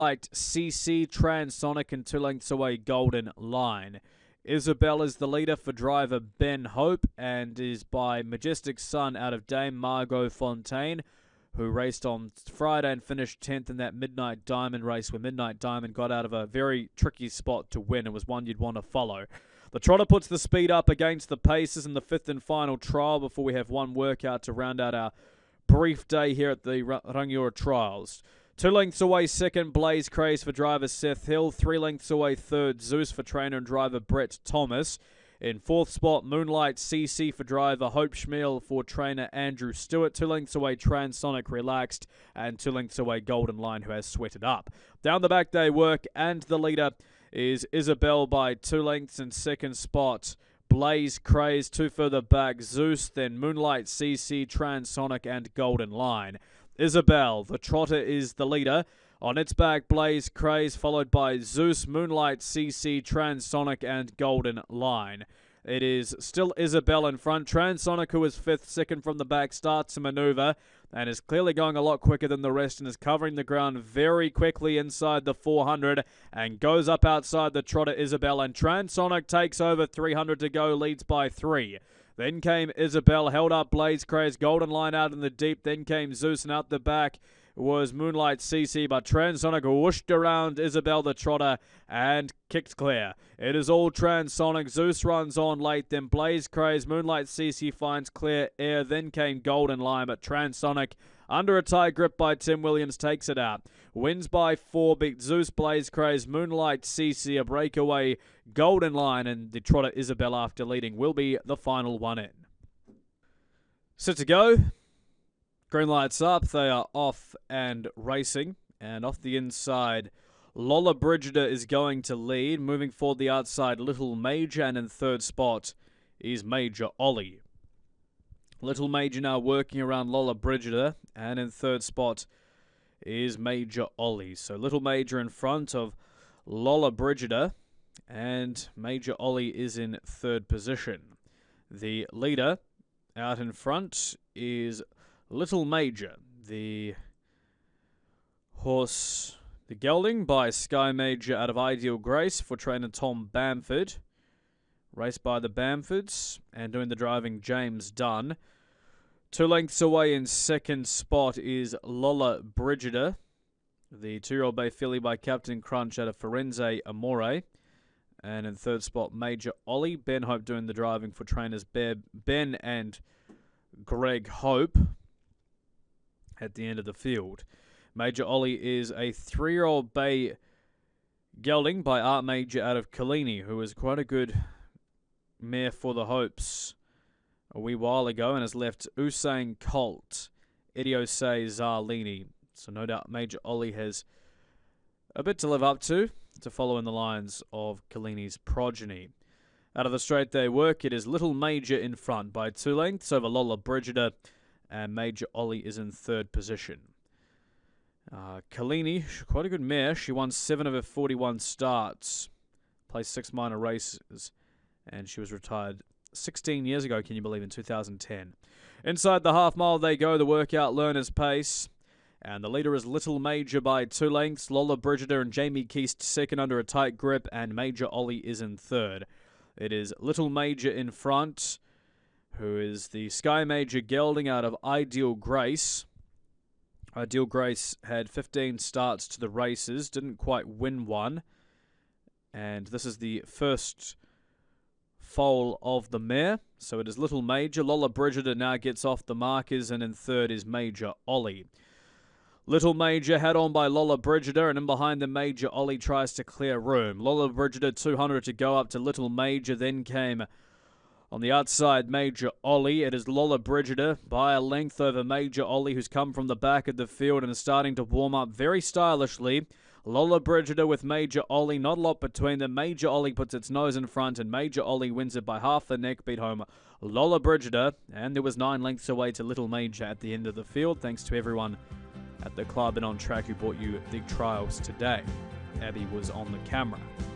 CC, Transonic, and 2 lengths away Golden Line. Isabel is the leader for driver Ben Hope and is by Majestic Sun out of Dame Margot Fontaine, who raced on Friday and finished 10th in that Midnight Diamond race, where Midnight Diamond got out of a very tricky spot to win. It was one you'd want to follow. The trotter puts the speed up against the paces in the 5th and final trial before we have one workout to round out our brief day here at the Rangiora Trials. 2 lengths away second, Blaze Craze for driver Seth Hill. 3 lengths away third, Zeus for trainer and driver Brett Thomas. In 4th spot, Moonlight CC for driver Hope Schmiel for trainer Andrew Stewart. 2 lengths away, Transonic Relaxed. And 2 lengths away, Golden Line, who has sweated up. Down the back they work, and the leader is Isabel by 2 lengths. In 2nd spot, Blaze Craze. 2 further back, Zeus, then Moonlight CC, Transonic, and Golden Line. Isabel, the trotter, is the leader. On its back, Blaze Craze, followed by Zeus, Moonlight CC, Transonic, and Golden Line. It is still Isabel in front. Transonic, who is 5th, second from the back, starts to maneuver and is clearly going a lot quicker than the rest and is covering the ground very quickly inside the 400 and goes up outside the trotter Isabel, and Transonic takes over. 300 to go, leads by 3. Then came Isabel, held up Blaze Craze, Golden Line out in the deep. Then came Zeus, and out the back was Moonlight CC, but Transonic whooshed around Isabel the trotter and kicked clear. It is all Transonic. Zeus runs on late, then Blaze Craze, Moonlight CC finds clear air, then came Golden Line, but Transonic, under a tight grip by Tim Williams, takes it out. Wins by 4, beat Zeus, Blaze Craze, Moonlight CC, a breakaway Golden Line, and the trotter Isabel, after leading, will be the final one in. Set to go. Green lights up. They are off and racing. And off the inside, Lola Brigida is going to lead. Moving forward the outside, Little Major, and in 3rd spot is Major Ollie. Little Major now working around Lola Brigida, and in 3rd spot is Major Ollie. So Little Major in front of Lola Brigida, and Major Ollie is in 3rd position. The leader out in front is Little Major. The horse, the gelding by Sky Major out of Ideal Grace for trainer Tom Bamford. Raced by the Bamfords and doing the driving James Dunn. 2 lengths away in 2nd spot is Lola Brigida. The 2-year-old bay filly by Captain Crunch out of Firenze Amore. And in 3rd spot, Major Ollie. Ben Hope doing the driving for trainers Ben and Greg Hope at the end of the field. Major Ollie is a 3-year-old bay gelding by Art Major out of Kalini, who is quite a good mare for the Hopes a wee while ago and has left Usain Colt, Idiose Zarlini. So no doubt Major Ollie has a bit to live up to follow in the lines of Kalini's progeny. Out of the straight they work, it is Little Major in front by 2 lengths over Lola Brigida, and Major Ollie is in 3rd position. Kalini, quite a good mare. She won 7 of her 41 starts, placed 6 minor races, and she was retired 16 years ago, can you believe, in 2010. Inside the half mile they go, the workout learner's pace. And the leader is Little Major by 2 lengths. Lola Brigida and Jamie Keast second under a tight grip, and Major Ollie is in 3rd. It is Little Major in front, who is the Sky Major gelding out of Ideal Grace. Ideal Grace had 15 starts to the races, didn't quite win one. And this is the first foal of the mare. So it is Little Major. Lola Brigida now gets off the markers, and in 3rd is Major Ollie. Little Major had on by Lola Brigida, and in behind the Major Ollie tries to clear room. Lola Brigida 200 to go up to Little Major, then came on the outside Major Ollie. It is Lola Brigida by a length over Major Ollie, who's come from the back of the field and is starting to warm up very stylishly. Lola Brigida with Major Ollie, not a lot between them. Major Ollie puts its nose in front, and Major Ollie wins it by half the neck, beat home Lola Brigida, and there was 9 lengths away to Little Major at the end of the field. Thanks to everyone at the club and on track who brought you the trials today. Abby was on the camera.